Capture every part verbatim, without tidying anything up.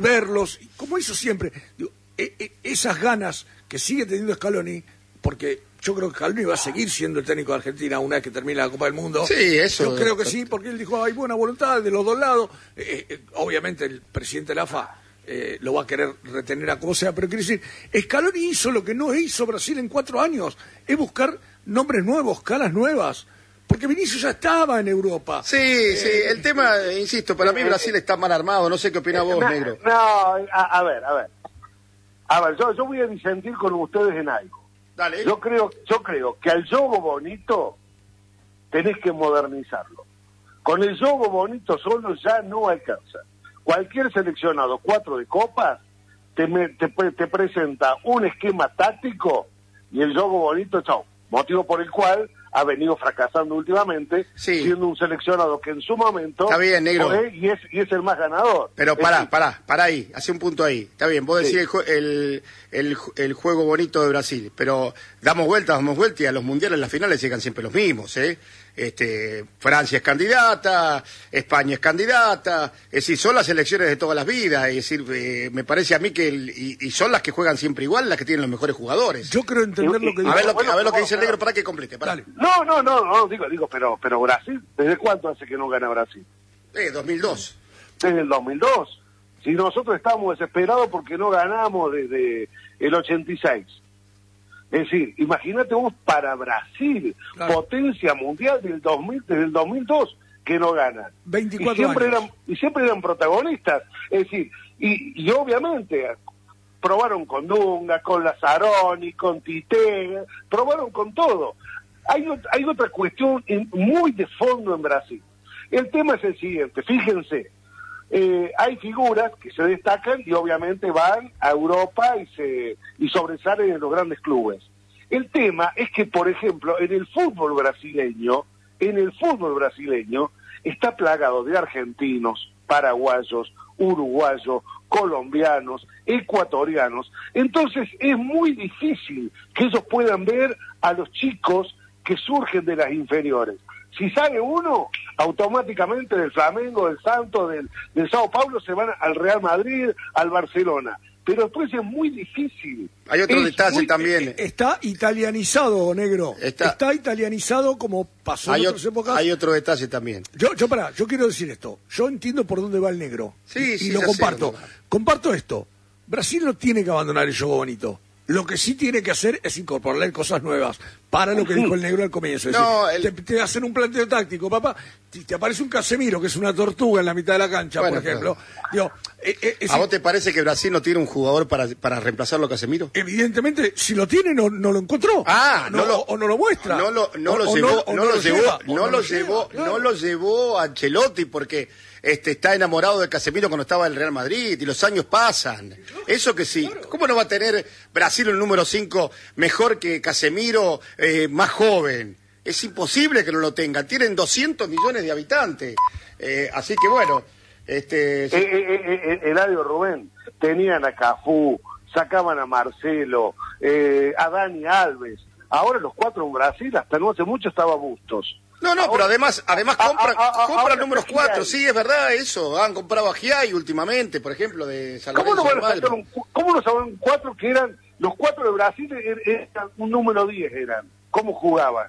verlos, como hizo siempre. Digo, e, e, esas ganas que sigue teniendo Scaloni, porque yo creo que Scaloni va a seguir siendo el técnico de Argentina una vez que termine la Copa del Mundo. Sí, eso. Yo creo que sí, porque él dijo, hay buena voluntad de los dos lados. Eh, eh, obviamente el presidente de la A F A eh, lo va a querer retener a como sea, pero quiero decir, Scaloni hizo lo que no hizo Brasil en cuatro años, es buscar nombres nuevos, caras nuevas. Porque Vinicius ya estaba en Europa. Sí, eh, sí, el tema, insisto, para mí Brasil está mal armado, no sé qué opina vos, no, negro. No, a, a ver, a ver. A ver, yo, yo voy a disentir con ustedes en algo. Dale. Yo creo, yo creo que al juego bonito tenés que modernizarlo. Con el juego bonito solo ya no alcanza. Cualquier seleccionado, cuatro de copas, te, me, te, te presenta un esquema táctico y el juego bonito, chao. Motivo por el cual ha venido fracasando últimamente, sí. siendo un seleccionado que en su momento está bien, negro. Fue, y, es, y es el más ganador. Pero pará, decir, pará, pará ahí, hace un punto ahí. Está bien, vos decís sí. el, el, el juego bonito de Brasil, pero damos vueltas, damos vueltas y a los mundiales, las finales llegan siempre los mismos, ¿eh? Este, Francia es candidata, España es candidata, es decir, son las selecciones de todas las vidas, es decir, eh, me parece a mí que, el, y, y son las que juegan siempre igual, las que tienen los mejores jugadores. Yo creo entender lo que dice. A ver lo, bueno, a ver lo que bueno, dice el negro para que complete, pará. Dale. No, no, no, no, digo, digo, pero, pero Brasil, ¿desde cuánto hace que no gana Brasil? Eh, dos mil dos. Desde el dos mil dos. Si nosotros estábamos desesperados porque no ganamos desde el ochenta y seis. Es decir, imagínate vos para Brasil, claro. Potencia mundial del dos mil, desde el dos mil dos que no ganan. veinticuatro y siempre años. Eran, y siempre eran protagonistas. Es decir, y, y obviamente probaron con Dunga, con Lazzaroni, con Tite, probaron con todo. Hay, hay otra cuestión en, muy de fondo en Brasil. El tema es el siguiente, fíjense. Eh, hay figuras que se destacan y obviamente van a Europa y se y sobresalen en los grandes clubes. El tema es que, por ejemplo, en el fútbol brasileño, en el fútbol brasileño está plagado de argentinos, paraguayos, uruguayos, colombianos, ecuatorianos. Entonces es muy difícil que ellos puedan ver a los chicos que surgen de las inferiores. Si sale uno, automáticamente del Flamengo, del Santos, del, del Sao Paulo, se van al Real Madrid, al Barcelona. Pero después es muy difícil. Hay otro es detalle muy, también. Está italianizado, negro. Está, está italianizado como pasó en otras épocas. Hay otro detalle también. Yo, yo pará, yo quiero decir esto. Yo entiendo por dónde va el negro. Sí, y, sí, y lo ya comparto. sé, no. Comparto esto. Brasil no tiene que abandonar el juego bonito. Lo que sí tiene que hacer es incorporarle cosas nuevas. Para lo que dijo el negro al comienzo. Es no, decir, el... te, te hacen un planteo táctico, papá. Te, te aparece un Casemiro, que es una tortuga en la mitad de la cancha, bueno, por ejemplo. Pero... Digo, eh, eh, ¿A vos te parece que Brasil no tiene un jugador para, para reemplazarlo a Casemiro? Evidentemente, si lo tiene, no, no lo encontró. Ah, no, no lo, o no lo muestra. No lo, no o, lo o llevó, no, no, no lo llevó, lleva, no lo llevó, claro. no lo llevó a Ancelotti porque este está enamorado de Casemiro cuando estaba en el Real Madrid y los años pasan. Eso que sí. Claro. ¿Cómo no va a tener Brasil el número cinco mejor que Casemiro, eh, más joven? Es imposible que no lo tengan. Tienen doscientos millones de habitantes. Eh, así que bueno, este... Eh, eh, eh, Eladio, Rubén, tenían a Cafú, sacaban a Marcelo, eh, a Dani Alves. Ahora los cuatro en Brasil, hasta no hace mucho estaba Bustos. No, no, ahora, pero además además compran, a, a, a, compran números Giai. cuatro, sí, es verdad eso. Han comprado a Giai últimamente, por ejemplo, de San ¿Cómo no Lorenzo van a sacar un, ¿Cómo no saben cuatro que eran, los cuatro de Brasil eran un número diez eran? ¿Cómo jugaban?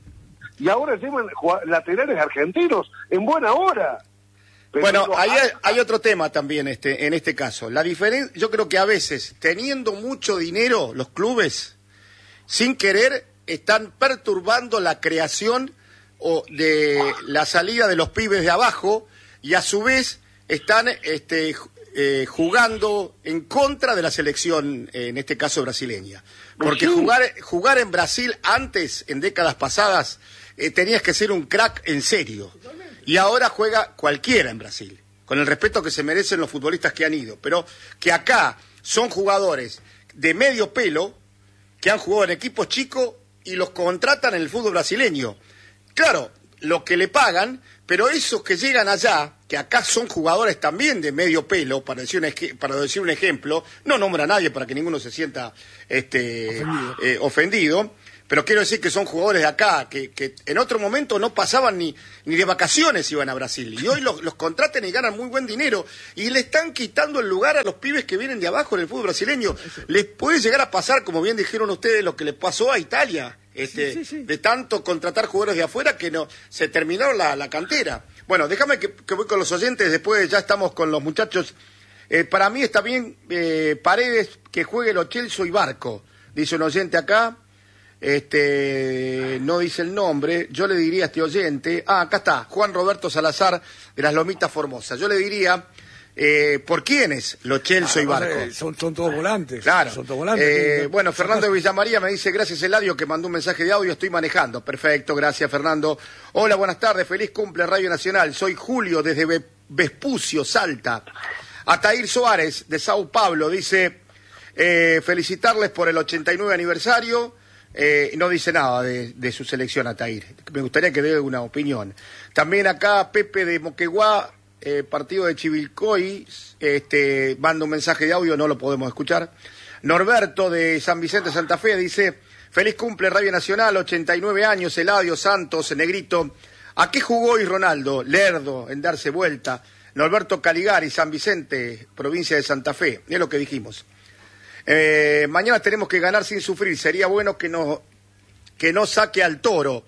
Y ahora llevan laterales argentinos en buena hora. Pero bueno, no, ahí hay, hay otro tema también este, en este caso. La diferencia, yo creo que a veces, teniendo mucho dinero, los clubes, sin querer, están perturbando la creación o de la salida de los pibes de abajo y a su vez están este, eh, jugando en contra de la selección, eh, en este caso brasileña. Porque jugar, jugar en Brasil antes, en décadas pasadas, eh, tenías que ser un crack en serio. Y ahora juega cualquiera en Brasil, con el respeto que se merecen los futbolistas que han ido. Pero que acá son jugadores de medio pelo, que han jugado en equipos chicos y los contratan en el fútbol brasileño. Claro, lo que le pagan, pero esos que llegan allá, que acá son jugadores también de medio pelo, para decir un, para decir un ejemplo, no nombra a nadie para que ninguno se sienta este, ofendido. Eh, ofendido, pero quiero decir que son jugadores de acá, que, que en otro momento no pasaban ni, ni de vacaciones, iban a Brasil. Y hoy los, los contratan y ganan muy buen dinero. Y le están quitando el lugar a los pibes que vienen de abajo en el fútbol brasileño. Les puede llegar a pasar, como bien dijeron ustedes, lo que le pasó a Italia. Este, sí, sí, sí. De tanto contratar jugadores de afuera que no se terminaron la, la cantera. Bueno, déjame que, que voy con los oyentes, después ya estamos con los muchachos. Eh, para mí está bien eh, Paredes que juegue Lo Celso y Barco, dice un oyente acá. Este, no dice el nombre. Yo le diría a este oyente, ah, acá está, Juan Roberto Salazar de las Lomitas Formosas. Yo le diría, eh, ¿por quiénes Lo Celso ah, y Barco? Eh, son, son todos volantes. Claro. Son todos volantes. Eh, bueno, Fernando de Villamaría me dice, gracias Eladio, que mandó un mensaje de audio, estoy manejando. Perfecto, gracias Fernando. Hola, buenas tardes, feliz cumple Radio Nacional. Soy Julio desde Be- Vespucio, Salta. Atair Suárez de Sao Paulo dice, eh, felicitarles por el ochenta y nueve aniversario. Eh, no dice nada de, de su selección, Atair. Me gustaría que dé una opinión. También acá Pepe de Moquegua, eh, partido de Chivilcoy, este, manda un mensaje de audio, no lo podemos escuchar. Norberto de San Vicente, Santa Fe, dice, feliz cumple Radio Nacional, ochenta y nueve años, Eladio, Santos, Negrito. ¿A qué jugó hoy Ronaldo? Lerdo, en darse vuelta. Norberto Caligari, San Vicente, provincia de Santa Fe, es lo que dijimos. Eh, mañana tenemos que ganar sin sufrir. Sería bueno que no, que no saque al Toro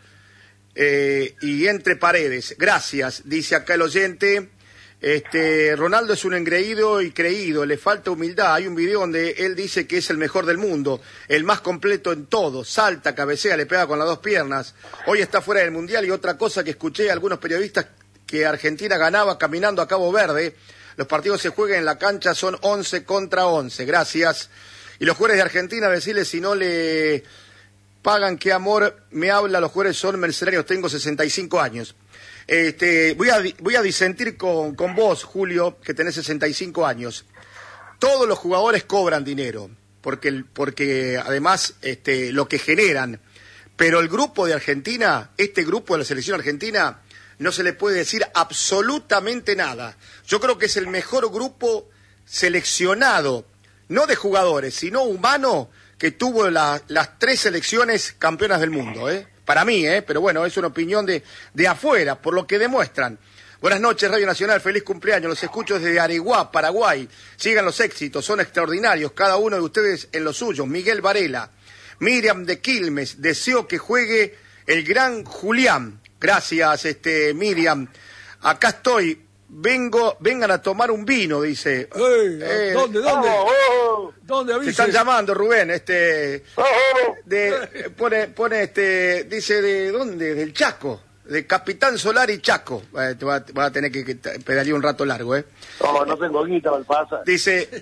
eh, y entre Paredes. Gracias, dice acá el oyente. Este, Ronaldo es un engreído y creído, le falta humildad. Hay un video donde él dice que es el mejor del mundo, el más completo en todo. Salta, cabecea, le pega con las dos piernas. Hoy está fuera del Mundial. Y otra cosa que escuché a algunos periodistas, que Argentina ganaba caminando a Cabo Verde. Los partidos se juegan en la cancha, son once contra once. Gracias. Y los jugadores de Argentina, decirles si no le pagan, qué amor me habla, los jugadores son mercenarios, tengo sesenta y cinco años. Este, voy a, voy a disentir con, con vos, Julio, que tenés sesenta y cinco años. Todos los jugadores cobran dinero, porque, porque además este, lo que generan. Pero el grupo de Argentina, este grupo de la selección argentina, no se le puede decir absolutamente nada. Yo creo que es el mejor grupo seleccionado, no de jugadores, sino humano, que tuvo la, las tres selecciones campeonas del mundo, ¿eh? Para mí, ¿eh? Pero bueno, es una opinión de, de afuera, por lo que demuestran. Buenas noches, Radio Nacional, feliz cumpleaños, los escucho desde Areguá, Paraguay. Sigan los éxitos, son extraordinarios, cada uno de ustedes en lo suyo. Miguel Varela, Miriam de Quilmes, deseo que juegue el gran Julián. Gracias, este, Miriam. Acá estoy. Vengo, vengan a tomar un vino, dice. Hey, eh, ¿Dónde, dónde? Oh, oh, ¿Dónde avise? Se están llamando, Rubén, este, oh, oh. de, pone, pone, este, dice de dónde, del Chaco, de Capitán Solar y Chaco. Eh, te vas va a tener que, que pedalear un rato largo, eh. Oh, no tengo guita, Valpasa. Dice,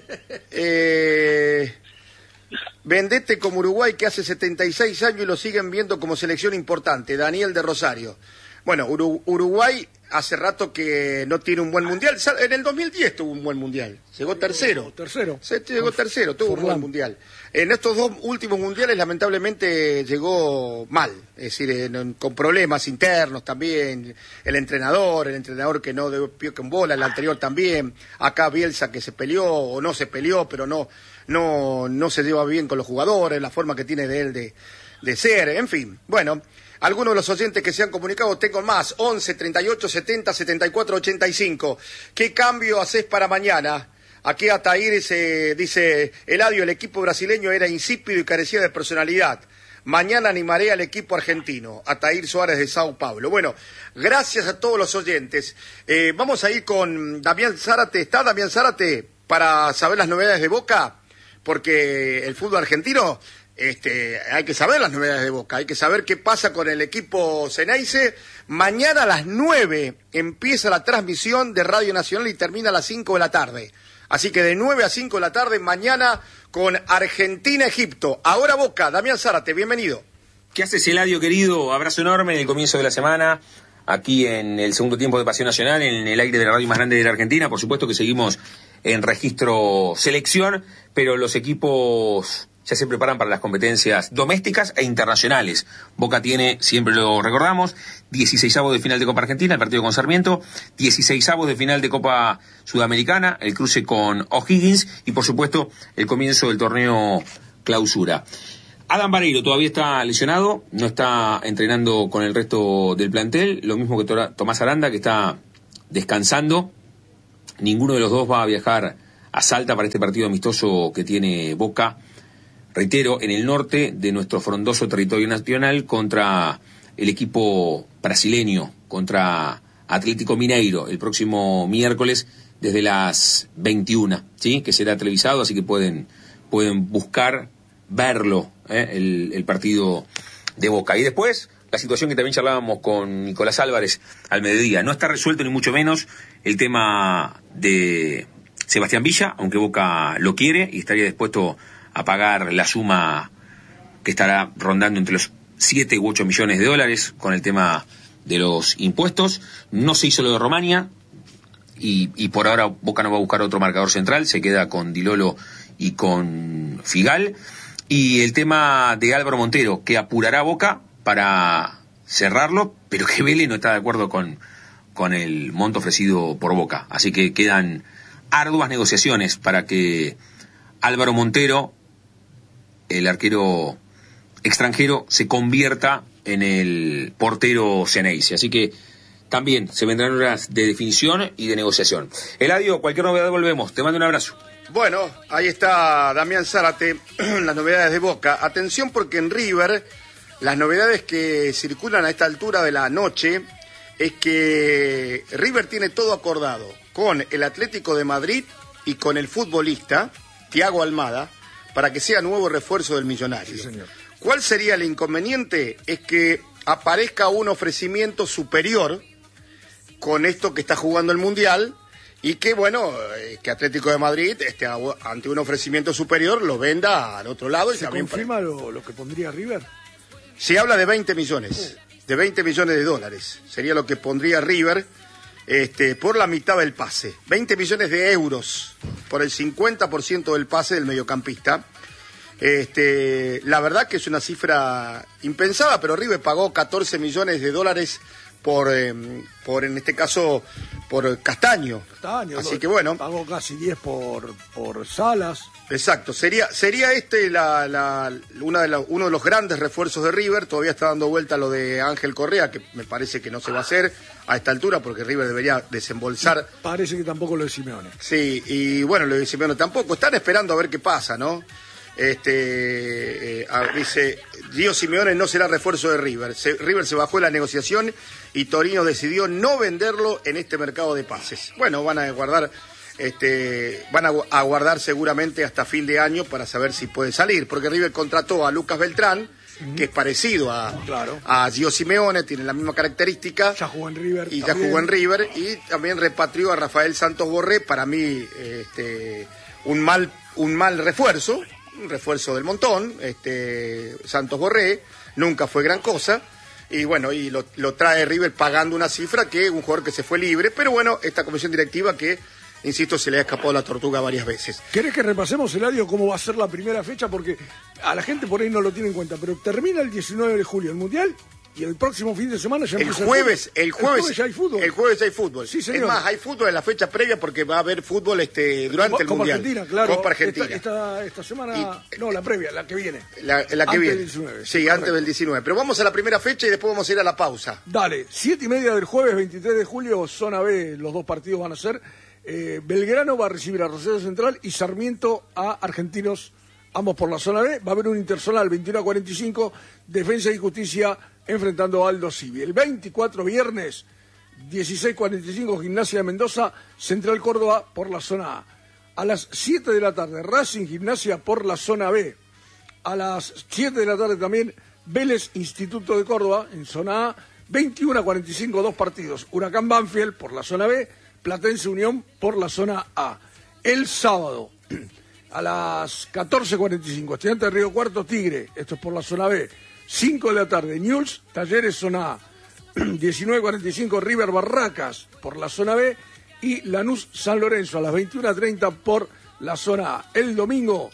eh, vendete como Uruguay, que hace setenta y seis años y lo siguen viendo como selección importante. Daniel de Rosario. Bueno, Uru- Uruguay hace rato que no tiene un buen mundial. En el dos mil diez tuvo un buen mundial. Llegó tercero. Tercero. Se llegó tercero, tuvo un buen mundial. En estos dos últimos mundiales, lamentablemente, llegó mal. Es decir, en, con problemas internos también. El entrenador, el entrenador que no dio pie con bola, el anterior también. Acá Bielsa que se peleó o no se peleó, pero no, no, no se lleva bien con los jugadores, la forma que tiene de él de, de ser. En fin, bueno. Algunos de los oyentes que se han comunicado, tengo más, once, treinta y ocho, setenta, setenta y cuatro, ochenta y cinco. ¿Qué cambio haces para mañana? Aquí Atair se dice, Eladio, el equipo brasileño era insípido y carecía de personalidad. Mañana animaré al equipo argentino. Atair Suárez de Sao Paulo. Bueno, gracias a todos los oyentes. Eh, vamos a ir con Damián Zárate. ¿Está Damián Zárate para saber las novedades de Boca? Porque el fútbol argentino... Este, hay que saber las novedades de Boca, hay que saber qué pasa con el equipo Ceneice. Mañana a las nueve empieza la transmisión de Radio Nacional y termina a las cinco de la tarde. Así que de nueve a cinco de la tarde mañana con Argentina-Egipto. Ahora Boca, Damián Zárate, bienvenido. ¿Qué haces, Eladio, querido? Abrazo enorme en el comienzo de la semana, aquí en el segundo tiempo de Pasión Nacional, en el aire de la radio más grande de la Argentina. Por supuesto que seguimos en registro selección, pero los equipos... ya se preparan para las competencias domésticas e internacionales. Boca tiene, siempre lo recordamos, dieciseisavos de final de Copa Argentina, el partido con Sarmiento, dieciseisavos de final de Copa Sudamericana, el cruce con O'Higgins y, por supuesto, el comienzo del torneo Clausura. Adam Vareiro todavía está lesionado, no está entrenando con el resto del plantel, lo mismo que Tomás Aranda, que está descansando. Ninguno de los dos va a viajar a Salta para este partido amistoso que tiene Boca, reitero, en el norte de nuestro frondoso territorio nacional, contra el equipo brasileño, contra Atlético Mineiro, el próximo miércoles desde las veintiuna, ¿sí? Que será televisado, así que pueden, pueden buscar verlo, ¿eh? el, el partido de Boca. Y después, la situación que también charlábamos con Nicolás Álvarez al mediodía. No está resuelto ni mucho menos el tema de Sebastián Villa, aunque Boca lo quiere y estaría dispuesto a pagar la suma que estará rondando entre los siete u ocho millones de dólares con el tema de los impuestos. No se hizo lo de Romania y, y por ahora Boca no va a buscar otro marcador central, se queda con Di Lolo y con Figal. Y el tema de Álvaro Montero, que apurará Boca para cerrarlo, pero que Vélez no está de acuerdo con, con el monto ofrecido por Boca. Así que quedan arduas negociaciones para que Álvaro Montero, el arquero extranjero, se convierta en el portero Ceneice. Así que también se vendrán horas de definición y de negociación. Eladio, cualquier novedad volvemos. Te mando un abrazo. Bueno, ahí está Damián Zárate, las novedades de Boca. Atención porque en River, las novedades que circulan a esta altura de la noche es que River tiene todo acordado con el Atlético de Madrid y con el futbolista Thiago Almada para que sea nuevo refuerzo del Millonario. Sí, señor. ¿Cuál sería el inconveniente? Es que aparezca un ofrecimiento superior con esto que está jugando el Mundial y que, bueno, eh, que Atlético de Madrid, este, ante un ofrecimiento superior, lo venda al otro lado. Y ¿Se también confirma para... lo, lo que pondría River? Se habla de veinte millones, de veinte millones de dólares. Sería lo que pondría River este, por la mitad del pase. veinte millones de euros por el cincuenta por ciento del pase del mediocampista. Este, la verdad que es una cifra impensada, pero River pagó catorce millones de dólares por, eh, por en este caso, por Castaño. Castaño. Así que bueno. Pagó casi diez por, por Salas. Exacto, sería sería este la, la, una de la, uno de los grandes refuerzos de River. Todavía está dando vuelta lo de Ángel Correa, que me parece que no se va a hacer a esta altura porque River debería desembolsar. Y parece que tampoco lo de Simeone. Sí, y bueno, lo de Simeone tampoco. Están esperando a ver qué pasa, ¿no? Este eh, a, dice Gio Simeone no será refuerzo de River. Se, River se bajó en la negociación y Torino decidió no venderlo en este mercado de pases. Bueno, van a guardar este van a, a guardar seguramente hasta fin de año para saber si puede salir, porque River contrató a Lucas Beltrán, uh-huh, que es parecido a, claro, a Gio Simeone, tiene la misma característica. Ya jugó en River. Y también. ya jugó en River y también repatrió a Rafael Santos Borré, para mí este un mal un mal refuerzo. Un refuerzo del montón, este Santos Borré, nunca fue gran cosa, y bueno, y lo, lo trae River pagando una cifra que un jugador que se fue libre, pero bueno, esta comisión directiva que, insisto, se le ha escapado la tortuga varias veces. ¿Querés que repasemos, Eladio, cómo va a ser la primera fecha? Porque a la gente por ahí no lo tiene en cuenta, pero termina el diecinueve de julio el Mundial. Y el próximo fin de semana ya el empieza jueves, el, el jueves, el jueves ya hay fútbol. El jueves hay fútbol. Sí, señor. Es más, hay fútbol en la fecha previa porque va a haber fútbol este durante el Copa Mundial. Argentina, claro. Copa Argentina. Esta, esta, esta semana, y, no, la previa, la que viene. La, la que antes viene. Del diecinueve, sí, sí, antes del diecinueve. Pero vamos a la primera fecha y después vamos a ir a la pausa. Dale, siete y media del jueves, veintitrés de julio, zona B, los dos partidos van a ser. Eh, Belgrano va a recibir a Rosario Central y Sarmiento a Argentinos, ambos por la zona B. Va a haber un interzonal veintiuno a cuarenta y cinco, Defensa y Justicia enfrentando a Aldo Civi. El veinticuatro, viernes, dieciséis cuarenta y cinco, Gimnasia de Mendoza, Central Córdoba por la zona A. A las siete de la tarde, Racing Gimnasia por la zona B. A las siete de la tarde también, Vélez Instituto de Córdoba en zona A. veintiuno a cuarenta y cinco, dos partidos. Huracán Banfield por la zona B, Platense Unión por la zona A. El sábado, a las catorce cuarenta y cinco, Estudiantes de Río Cuarto, Tigre, esto es por la zona B. cinco de la tarde, Newell's, Talleres, zona A. diecinueve cuarenta y cinco, River Barracas por la zona B. Y Lanús San Lorenzo a las veintiuno treinta por la zona A. El domingo,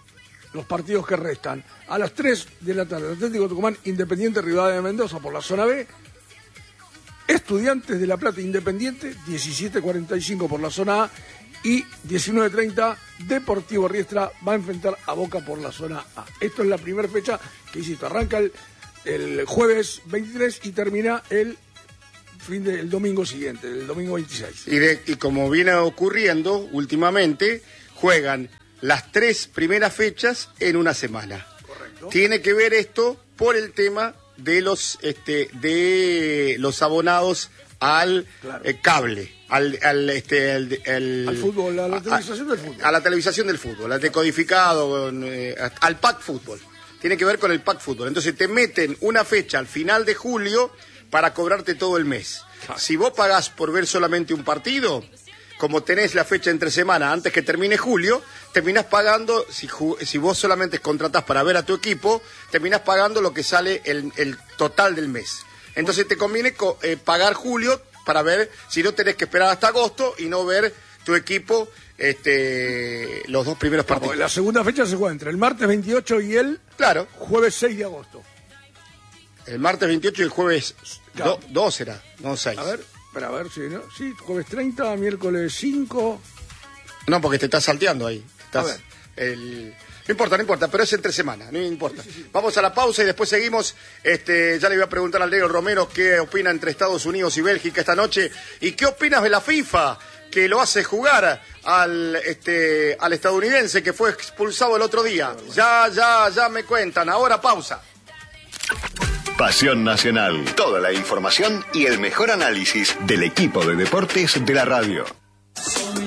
los partidos que restan. A las tres de la tarde, Atlético Tucumán, Independiente Rivadavia de Mendoza por la zona B. Estudiantes de La Plata, Independiente, diecisiete cuarenta y cinco por la zona A. y diecinueve treinta Deportivo Riestra va a enfrentar a Boca por la zona A. Esto es la primera fecha que, insisto, arranca el, el jueves veintitrés y termina el fin del domingo siguiente, el domingo veintiséis. Y, de, y como viene ocurriendo últimamente, juegan las tres primeras fechas en una semana. Correcto. Tiene que ver esto por el tema de los este de los abonados al claro. eh, cable, al al este al, al, al fútbol, a la a, televisación del fútbol. A la televisación del fútbol, al decodificado, eh, al pack fútbol. Tiene que ver con el pack fútbol. Entonces te meten una fecha al final de julio para cobrarte todo el mes. Claro. Si vos pagás por ver solamente un partido, como tenés la fecha entre semana antes que termine julio, terminás pagando, si, si vos solamente contratás para ver a tu equipo, terminás pagando lo que sale el, el total del mes. Entonces te conviene eh, pagar julio para ver, si no tenés que esperar hasta agosto y no ver tu equipo este, los dos primeros partidos. La segunda fecha se juega entre el martes veintiocho y el claro. jueves seis de agosto. El martes veintiocho y el jueves claro. dos será, no seis. A ver, para a ver si no. Sí, jueves treinta, miércoles cinco. No, porque te estás salteando ahí. Estás, a ver. El... No importa, no importa, pero es entre semana, no importa. Sí, sí, sí. Vamos a la pausa y después seguimos. Este, ya le voy a preguntar al Negro Romero qué opina entre Estados Unidos y Bélgica esta noche. ¿Y qué opinas de la FIFA, que lo hace jugar al, este, al estadounidense que fue expulsado el otro día? Ya, ya, ya me cuentan. Ahora pausa. Pasión Nacional. Toda la información y el mejor análisis del equipo de deportes de la radio.